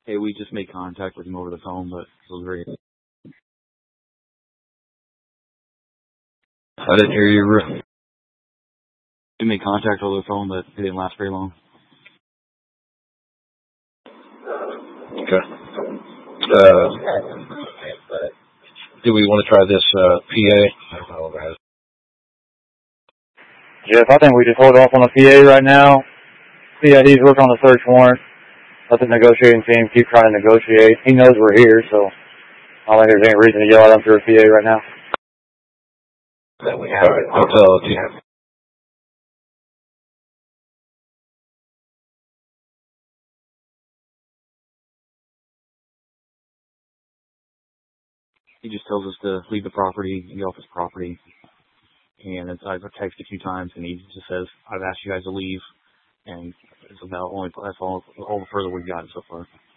Hey, we just made contact with him over the phone, but it was very... I didn't hear you. We made contact over the phone, but it didn't last very long. Okay. Do we want to try this PA? Jeff, I think we just hold off on the PA right now. CID's working on the search warrant. Let the negotiating team keep trying to negotiate. He knows we're here, so I don't think there's any reason to yell at him through a PA right now. All right, I'll tell you. He just tells us to leave the property, get off his property. And I've texted a few times, and he just says, I've asked you guys to leave. And that's all the further we've gotten so far.